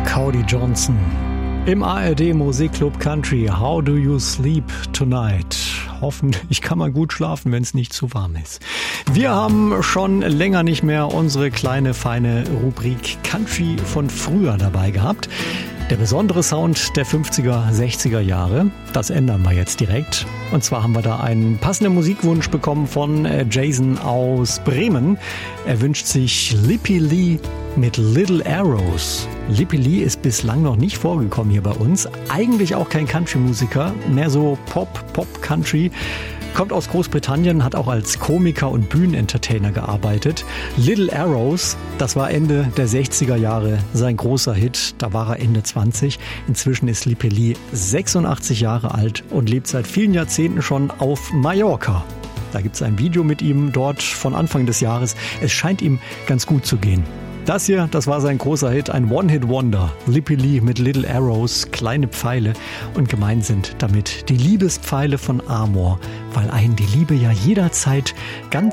Cody Johnson im ARD Musikclub Country. How do you sleep tonight? Hoffentlich kann man gut schlafen, wenn es nicht zu warm ist. Wir haben schon länger nicht mehr unsere kleine, feine Rubrik Country von früher dabei gehabt. Der besondere Sound der 50er, 60er Jahre, das ändern wir jetzt direkt. Und zwar haben wir da einen passenden Musikwunsch bekommen von Jason aus Bremen. Er wünscht sich Lippy Lee mit Little Arrows. Lippy Lee ist bislang noch nicht vorgekommen hier bei uns. Eigentlich auch kein Country-Musiker, mehr so Pop-Country. Kommt aus Großbritannien, hat auch als Komiker und Bühnenentertainer gearbeitet. Little Arrows, das war Ende der 60er Jahre sein großer Hit. Da war er Ende 20. Inzwischen ist Lippy Lee 86 Jahre alt und lebt seit vielen Jahrzehnten schon auf Mallorca. Da gibt es ein Video mit ihm dort von Anfang des Jahres. Es scheint ihm ganz gut zu gehen. Das hier, das war sein großer Hit, ein One-Hit-Wonder. Lippy Lee mit Little Arrows, kleine Pfeile. Und gemeint sind damit die Liebespfeile von Amor, weil einen die Liebe ja jederzeit ganz